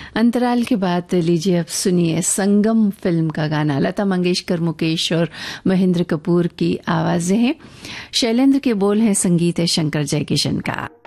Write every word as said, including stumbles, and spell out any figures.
अंतराल के बाद लीजिए अब सुनिए संगम फिल्म का गाना। लता मंगेशकर, मुकेश और महेंद्र कपूर की आवाजें हैं, शैलेंद्र के बोल हैं, संगीत है शंकर जयकिशन का।